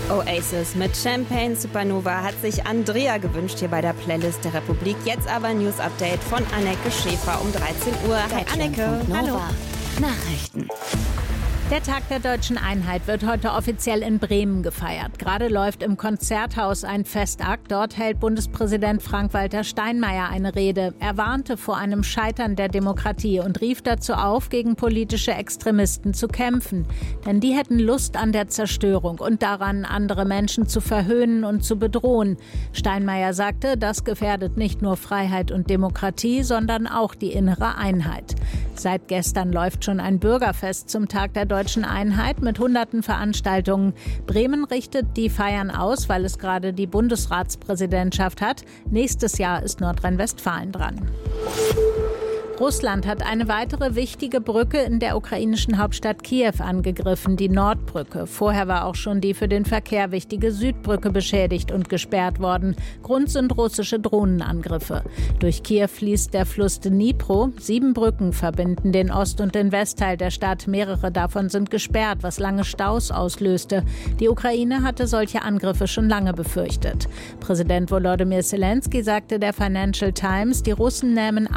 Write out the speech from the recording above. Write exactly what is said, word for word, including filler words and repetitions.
Oasis mit Champagne Supernova hat sich Andrea gewünscht hier bei der Playlist der Republik. Jetzt aber News Update von Anneke Schäfer um dreizehn Uhr. Hi Anneke. Hallo. Nachrichten. Der Tag der Deutschen Einheit wird heute offiziell in Bremen gefeiert. Gerade läuft im Konzerthaus ein Festakt. Dort hält Bundespräsident Frank-Walter Steinmeier eine Rede. Er warnte vor einem Scheitern der Demokratie und rief dazu auf, gegen politische Extremisten zu kämpfen. Denn die hätten Lust an der Zerstörung und daran, andere Menschen zu verhöhnen und zu bedrohen. Steinmeier sagte, das gefährdet nicht nur Freiheit und Demokratie, sondern auch die innere Einheit. Seit gestern läuft schon ein Bürgerfest zum Tag der Deutschen Einheit mit hunderten Veranstaltungen. Bremen richtet die Feiern aus, weil es gerade die Bundesratspräsidentschaft hat. Nächstes Jahr ist Nordrhein-Westfalen dran. Russland hat eine weitere wichtige Brücke in der ukrainischen Hauptstadt Kiew angegriffen, die Nordbrücke. Vorher war auch schon die für den Verkehr wichtige Südbrücke beschädigt und gesperrt worden. Grund sind russische Drohnenangriffe. Durch Kiew fließt der Fluss Dnipro. Sieben Brücken verbinden den Ost- und den Westteil der Stadt. Mehrere davon sind gesperrt, was lange Staus auslöste. Die Ukraine hatte solche Angriffe schon lange befürchtet. Präsident Volodymyr Zelensky sagte der Financial Times, die Russen nähmen